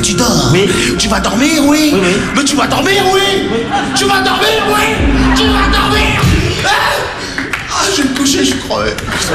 tu dors. Oui. Tu vas dormir, oui. Oui, oui. Mais tu vas dormir, oui. Tu vas dormir, oui. Tu vas dormir. Je vais me coucher, je suis crevé.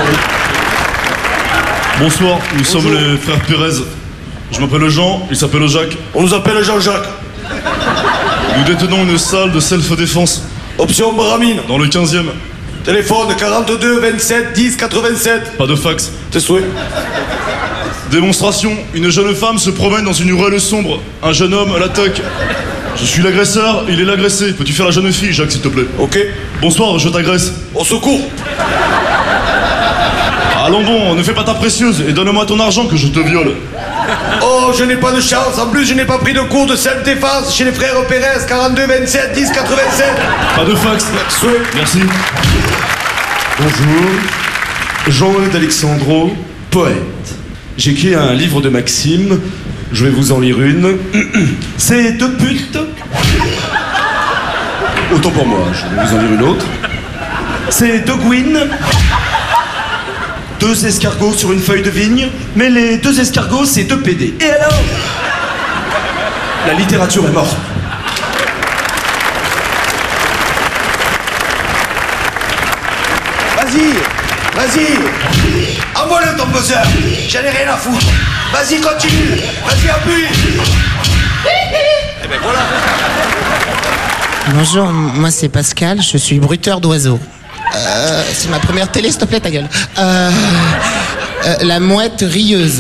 Bonsoir, nous sommes les frères Pérez. Je m'appelle Jean, il s'appelle Jacques. On nous appelle Jean-Jacques. Nous détenons une salle de self-défense Option Bramine. dans le 15e. Téléphone 42 27 10 87. Pas de fax. Tes souhaits. Démonstration, une jeune femme se promène dans une ruelle sombre. Un jeune homme l'attaque. Je suis l'agresseur, il est l'agressé. Peux-tu faire la jeune fille, Jacques, s'il te plaît? Ok. Bonsoir, je t'agresse. Au secours. Allons bon, ne fais pas ta précieuse et donne-moi ton argent que je te viole. Oh, je n'ai pas de chance. En plus, je n'ai pas pris de cours de self-défense chez les frères Pérez 42 27 10 87. Pas de fax. Souhait. Merci. Bonjour, Jean-Eudes Alexandro, poète. J'écris un livre de maximes, je vais vous en lire une. C'est deux putes. Autant pour moi, je vais vous en lire une autre. C'est deux gouines. Deux escargots sur une feuille de vigne, mais les deux escargots, c'est deux PD. Et alors? La littérature est morte. Vas-y. Envoie-le ton buzzer. J'en ai rien à foutre. Vas-y, continue. Vas-y, appuie. Et ben voilà. Bonjour, moi c'est Pascal, je suis bruteur d'oiseaux. C'est ma première télé, s'il te plaît, ta gueule. La mouette rieuse.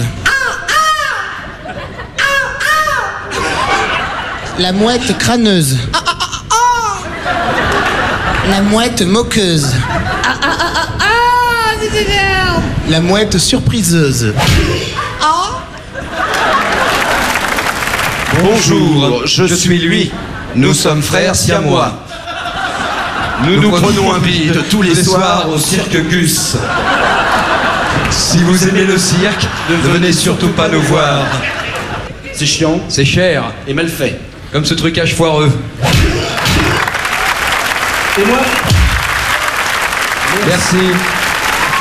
La mouette crâneuse. La mouette moqueuse. La mouette surpriseuse. Bonjour, je suis lui. Nous sommes frères siamois. Nous prenons un bide tous les soirs au cirque Gus. Si vous aimez le cirque, ne venez surtout pas nous voir. C'est chiant C'est cher, et mal fait. comme ce trucage foireux. Et moi? Merci.